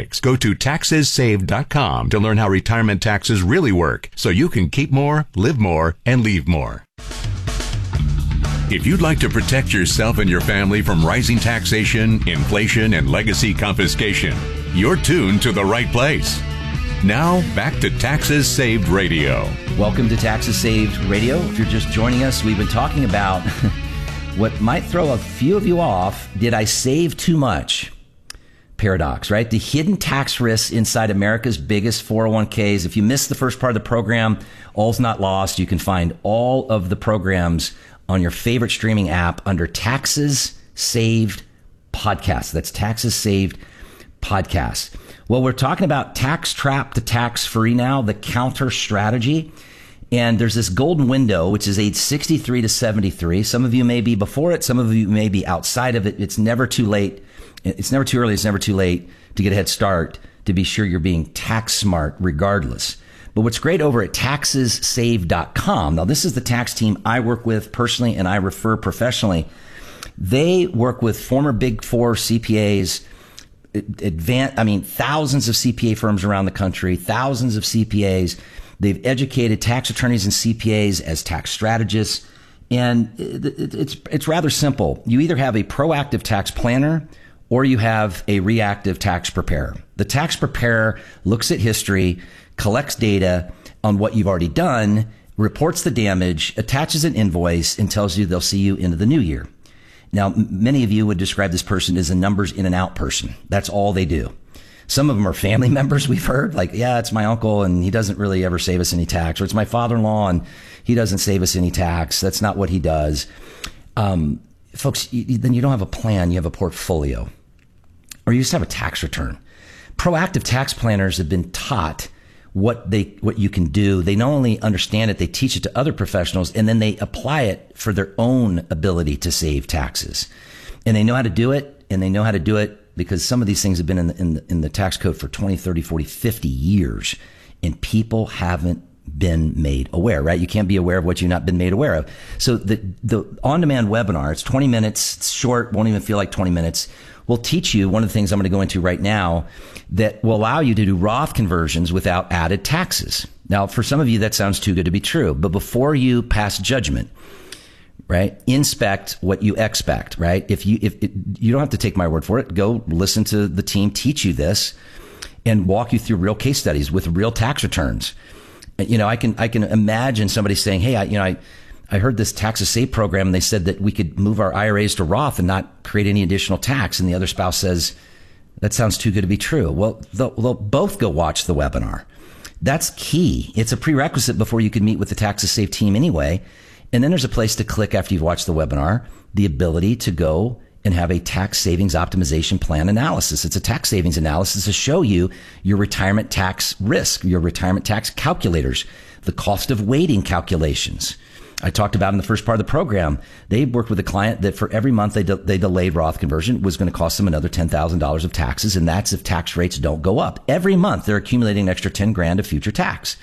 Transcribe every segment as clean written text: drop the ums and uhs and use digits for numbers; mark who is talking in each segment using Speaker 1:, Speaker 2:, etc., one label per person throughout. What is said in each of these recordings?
Speaker 1: statistics. Go to taxessaved.com to learn how retirement taxes really work so you can keep more, live more, and leave more. If you'd like to protect yourself and your family from rising taxation, inflation, and legacy confiscation, you're tuned to the right place. Now, back to Taxes Saved Radio.
Speaker 2: Welcome to Taxes Saved Radio. If you're just joining us, we've been talking about what might throw a few of you off. Did I save too much? Paradox, right? The hidden tax risks inside America's biggest 401ks. If you missed the first part of the program, all's not lost. You can find all of the programs on your favorite streaming app under Taxes Saved Podcast. That's Taxes Saved Podcast. Well, we're talking about tax trap to tax free now, the counter strategy. And there's this golden window, which is age 63 to 73. Some of you may be before it. Some of you may be outside of it. It's never too late. It's never too early. It's never too late to get a head start to be sure you're being tax smart regardless. But what's great over at taxessaved.com. Now, this is the tax team I work with personally and I refer professionally. They work with former Big Four CPAs, thousands of CPA firms around the country, thousands of CPAs. They've educated tax attorneys and CPAs as tax strategists. And it's rather simple. You either have a proactive tax planner or you have a reactive tax preparer. The tax preparer looks at history, collects data on what you've already done, reports the damage, attaches an invoice, and tells you they'll see you into the new year. Now, many of you would describe this person as a numbers in and out person. That's all they do. Some of them are family members we've heard, like, yeah, it's my uncle and he doesn't really ever save us any tax. Or it's my father-in-law and he doesn't save us any tax. That's not what he does. Folks, then you don't have a plan, you have a portfolio. Or you just have a tax return. Proactive tax planners have been taught what you can do. They not only understand it, they teach it to other professionals, and then they apply it for their own ability to save taxes. And they know how to do it, and they know how to do it because some of these things have been in the tax code for 20, 30, 40, 50 years, and people haven't been made aware, right? You can't be aware of what you've not been made aware of. So the on-demand webinar, it's 20 minutes, it's short, won't even feel like 20 minutes. We'll teach you one of the things I'm going to go into right now that will allow you to do Roth conversions without added taxes. Now, for some of you, that sounds too good to be true. But before you pass judgment, right, inspect what you expect, right? If you don't have to take my word for it, go listen to the team teach you this and walk you through real case studies with real tax returns. You know, I can imagine somebody saying, hey, I heard this Taxes Saved program and they said that we could move our IRAs to Roth and not create any additional tax. And the other spouse says, that sounds too good to be true. Well, they'll both go watch the webinar. That's key. It's a prerequisite before you can meet with the Taxes Saved team anyway. And then there's a place to click after you've watched the webinar, the ability to go and have a tax savings optimization plan analysis. It's a tax savings analysis to show you your retirement tax risk, your retirement tax calculators, the cost of waiting calculations. I talked about in the first part of the program, they worked with a client that for every month they delayed Roth conversion was going to cost them another $10,000 of taxes. And that's if tax rates don't go up. Every month they're accumulating an extra 10 grand of future tax.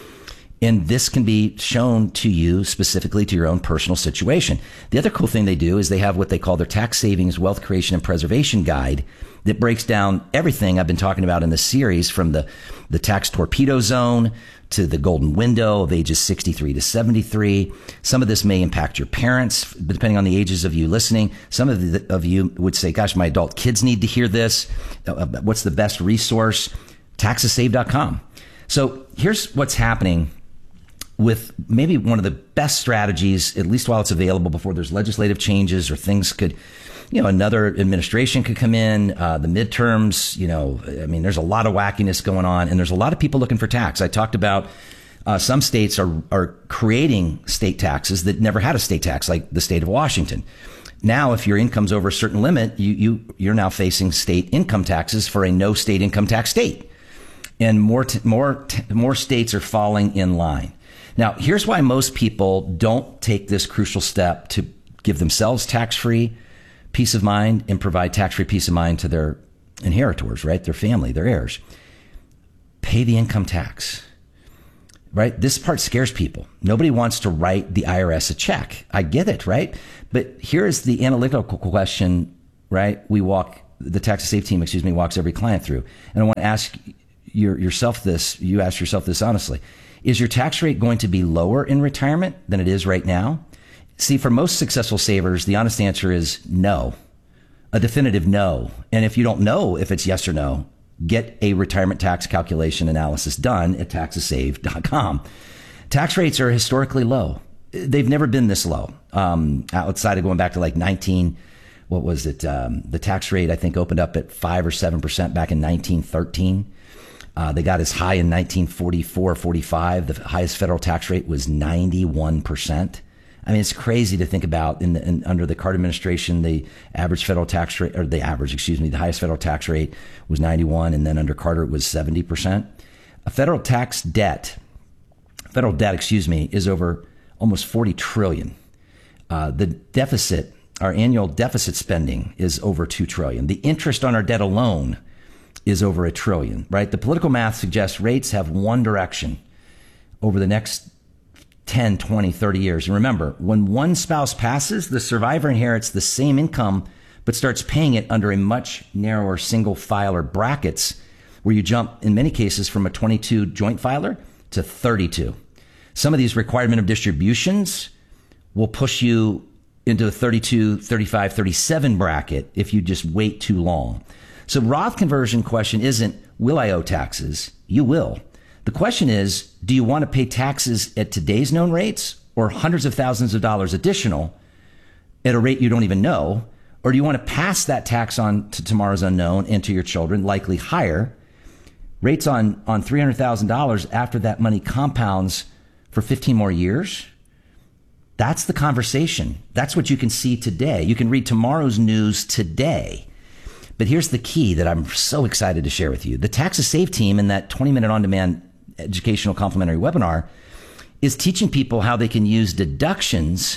Speaker 2: And this can be shown to you specifically to your own personal situation. The other cool thing they do is they have what they call their tax savings, wealth creation, and preservation guide that breaks down everything I've been talking about in this series, from the tax torpedo zone to the golden window of ages 63 to 73. Some of this may impact your parents, depending on the ages of you listening. Some of you would say, gosh, my adult kids need to hear this. What's the best resource? Taxessaved.com. So here's what's happening with maybe one of the best strategies, at least while it's available, before there's legislative changes or things could, another administration could come in, the midterms, there's a lot of wackiness going on, and there's a lot of people looking for tax. I talked about some states are creating state taxes that never had a state tax, like the state of Washington. Now, if your income's over a certain limit, you're now facing state income taxes for a no state income tax state. And more states are falling in line. Now, here's why most people don't take this crucial step to give themselves tax-free peace of mind and provide tax-free peace of mind to their inheritors, right? Their family, their heirs. Pay the income tax, right? This part scares people. Nobody wants to write the IRS a check. I get it, right? But here's the analytical question, right? We walk the Tax to Save team, walks every client through. And I want to ask yourself this, you ask yourself this honestly. Is your tax rate going to be lower in retirement than it is right now? See, for most successful savers, the honest answer is no, a definitive no. And if you don't know if it's yes or no, get a retirement tax calculation analysis done at taxtosave.com. Tax rates are historically low. They've never been this low. Outside of going back to like the tax rate, I think, opened up at 5 or 7% back in 1913. They got as high in 1944, 45. The highest federal tax rate was 91%. I mean, it's crazy to think about under the Carter administration, the average federal tax rate, or the highest federal tax rate was 91. And then under Carter, it was 70%. A federal debt, is over almost 40 trillion. The deficit, our annual deficit spending is over 2 trillion. The interest on our debt alone is over $1 trillion, right? The political math suggests rates have one direction over the next 10, 20, 30 years. And remember, when one spouse passes, the survivor inherits the same income, but starts paying it under a much narrower single filer brackets, where you jump, in many cases, from a 22 joint filer to 32. Some of these required minimum distributions will push you into the 32, 35, 37 bracket if you just wait too long. So Roth conversion question isn't, will I owe taxes? You will. The question is, do you want to pay taxes at today's known rates or hundreds of thousands of dollars additional at a rate you don't even know? Or do you want to pass that tax on to tomorrow's unknown and to your children, likely higher rates on $300,000 after that money compounds for 15 more years? That's the conversation. That's what you can see today. You can read tomorrow's news today. But here's the key that I'm so excited to share with you. The Tax to Save team in that 20-minute on-demand educational complimentary webinar is teaching people how they can use deductions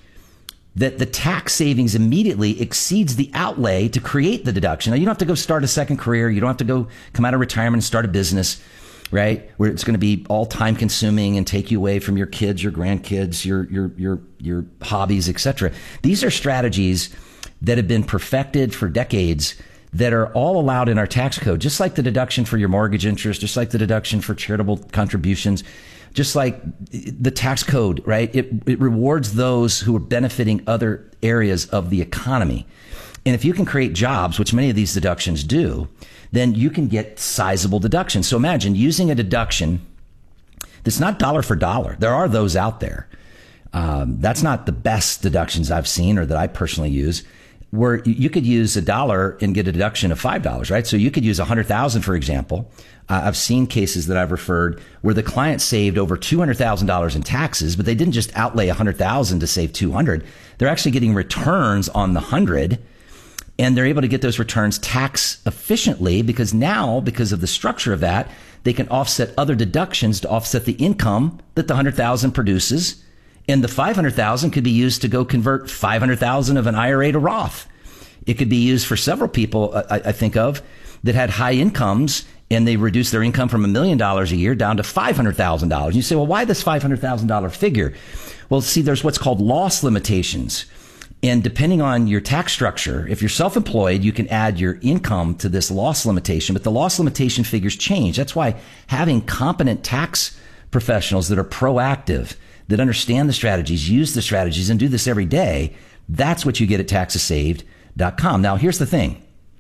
Speaker 2: that the tax savings immediately exceeds the outlay to create the deduction. Now, you don't have to go start a second career. You don't have to go come out of retirement and start a business, right? Where it's going to be all time consuming and take you away from your kids, your grandkids, your hobbies, etc. These are strategies that have been perfected for decades that are all allowed in our tax code, just like the deduction for your mortgage interest, just like the deduction for charitable contributions, just like the tax code, right? It rewards those who are benefiting other areas of the economy. And if you can create jobs, which many of these deductions do, then you can get sizable deductions. So imagine using a deduction that's not dollar for dollar. There are those out there. That's not the best deductions I've seen or that I personally use, where you could use $1 and get a deduction of $5, right? So you could use $100,000, for example. I've seen cases that I've referred where the client saved over $200,000 in taxes, but they didn't just outlay $100,000 to save $200. They're actually getting returns on the $100, and they're able to get those returns tax efficiently because now, because of the structure of that, they can offset other deductions to offset the income that the $100,000 produces. And the $500,000 could be used to go convert $500,000 of an IRA to Roth. It could be used for several people I think of that had high incomes and they reduced their income from $1 million a year down to $500,000. And you say, well, why this $500,000 figure? Well, see, there's what's called loss limitations. And depending on your tax structure, if you're self-employed, you can add your income to this loss limitation, but the loss limitation figures change. That's why having competent tax professionals that are proactive, that understand the strategies, use the strategies, and do this every day, that's what you get at taxtosaved.com. Now, here's the thing.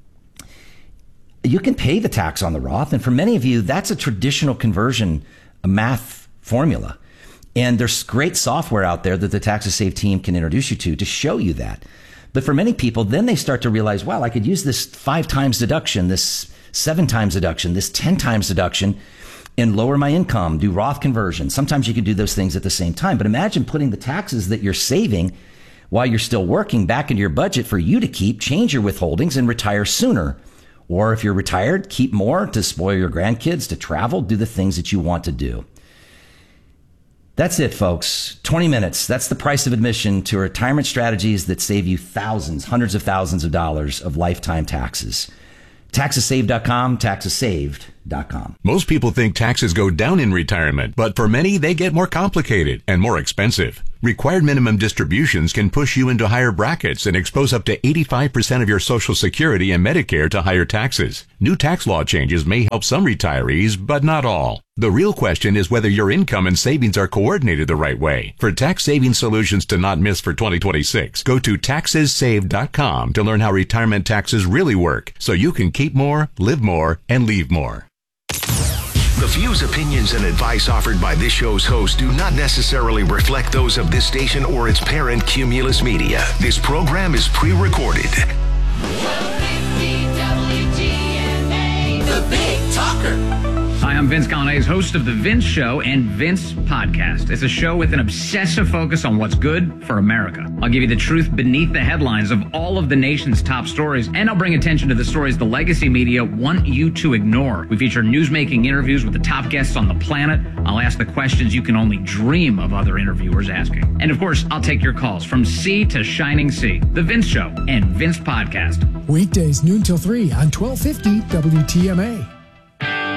Speaker 2: You can pay the tax on the Roth, and for many of you, that's a traditional conversion, a math formula. And there's great software out there that the Tax to Save team can introduce you to show you that. But for many people, then they start to realize, wow, I could use this 5 times deduction, this 7 times deduction, this 10 times deduction, and lower my income, do Roth conversion. Sometimes you can do those things at the same time. But imagine putting the taxes that you're saving while you're still working back into your budget for you to keep, change your withholdings, and retire sooner. Or if you're retired, keep more to spoil your grandkids, to travel, do the things that you want to do. That's it, folks. 20 minutes. That's the price of admission to retirement strategies that save you thousands, hundreds of thousands of dollars of lifetime taxes. Taxtosaved.com, taxtosaved.com.
Speaker 1: Most people think taxes go down in retirement, but for many, they get more complicated and more expensive. Required minimum distributions can push you into higher brackets and expose up to 85% of your Social Security and Medicare to higher taxes. New tax law changes may help some retirees, but not all. The real question is whether your income and savings are coordinated the right way. For tax saving solutions to not miss for 2026, go to taxessaved.com to learn how retirement taxes really work, so you can keep more, live more, and leave more.
Speaker 3: The views, opinions, and advice offered by this show's host do not necessarily reflect those of this station or its parent, Cumulus Media. This program is pre-recorded.
Speaker 4: WTMA, the Big Talker.
Speaker 5: Hi, I'm Vince Coglianese, host of The Vince Show and Vince Podcast. It's a show with an obsessive focus on what's good for America. I'll give you the truth beneath the headlines of all of the nation's top stories, and I'll bring attention to the stories the legacy media want you to ignore. We feature newsmaking interviews with the top guests on the planet. I'll ask the questions you can only dream of other interviewers asking. And of course, I'll take your calls from sea to shining sea. The Vince Show and Vince Podcast.
Speaker 6: Weekdays noon till 3 on 1250 WTMA.